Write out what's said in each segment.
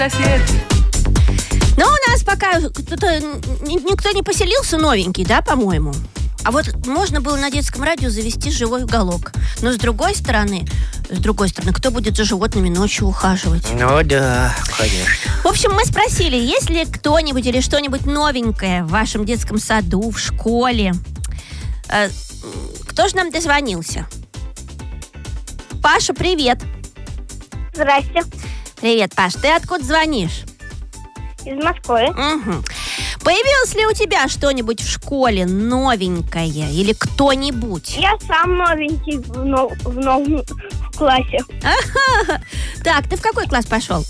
сосед. Но у нас пока никто не поселился новенький, да, по-моему? А вот можно было на детском радио завести живой уголок. Но с другой стороны, кто будет за животными ночью ухаживать? Ну да, конечно. В общем, мы спросили, есть ли кто-нибудь или что-нибудь новенькое в вашем детском саду, в школе. Кто же нам дозвонился? Паша, привет. Здрасте. Привет, Паш. Ты откуда звонишь? Из Москвы. Угу. Появилось ли у тебя что-нибудь в школе новенькое или кто-нибудь? Я сам новенький в новом классе. Ага. Так, ты в какой класс пошел?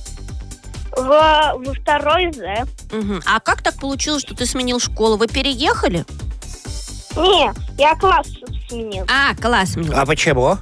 Во второй З. Угу. А как так получилось, что ты сменил школу? Вы переехали? Не, я класс сменил. А, класс сменил. А почему?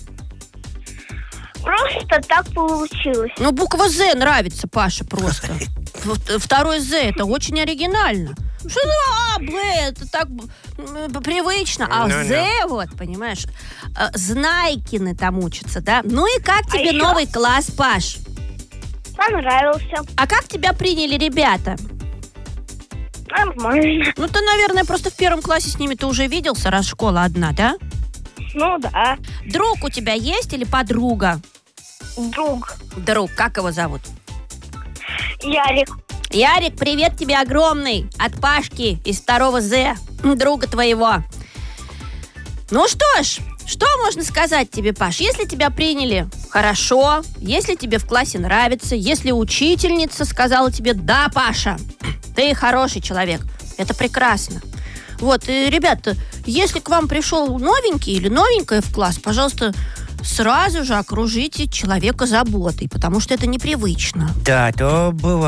Просто так получилось. Ну, буква З нравится Паше просто. Второй З, это очень оригинально. Что Б, это так привычно. А З, вот, понимаешь, Знайкины там учатся, да? Ну и как тебе новый класс, Паш? Понравился. А как тебя приняли ребята? Нормально. Ну, ты, наверное, просто в первом классе с ними ты уже виделся, раз школа одна, да? Ну да. Друг у тебя есть или подруга? Друг. Друг, как его зовут? Ярик. Ярик, привет тебе огромный от Пашки из второго З, друга твоего. Ну что ж, что можно сказать тебе, Паш? Если тебя приняли хорошо, если тебе в классе нравится, если учительница сказала тебе: да, Паша, ты хороший человек, это прекрасно. Вот, и, ребята, если к вам пришел новенький или новенькая в класс, пожалуйста, сразу же окружите человека заботой, потому что это непривычно. Да, то бывает.